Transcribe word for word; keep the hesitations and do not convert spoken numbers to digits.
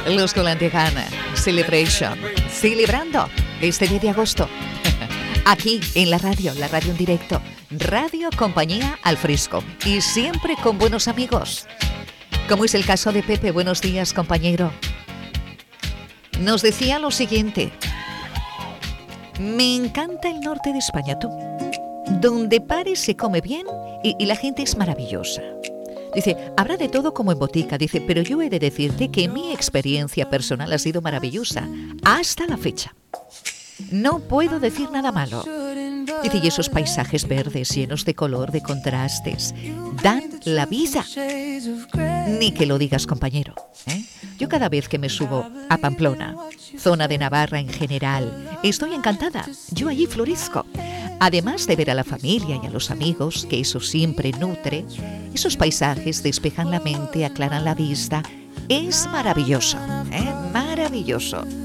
Los Colantejana, Celebration, celebrando este diez de agosto. Aquí en la radio, la radio en directo. Radio Compañía al Fresco. Y siempre con buenos amigos. Como es el caso de Pepe. Buenos días, compañero. Nos decía lo siguiente. Me encanta el norte de España, tú. Donde pares se come bien y, y la gente es maravillosa. Dice, habrá de todo como en botica, dice, pero yo he de decirte que mi experiencia personal ha sido maravillosa hasta la fecha. No puedo decir nada malo. Dice, y esos paisajes verdes llenos de color, de contrastes, dan la vida. Ni que lo digas, compañero, ¿eh? Yo cada vez que me subo a Pamplona, zona de Navarra en general, estoy encantada. Yo allí florezco. Además de ver a la familia y a los amigos, que eso siempre nutre, esos paisajes despejan la mente, aclaran la vista. Es maravilloso, ¿eh? Maravilloso.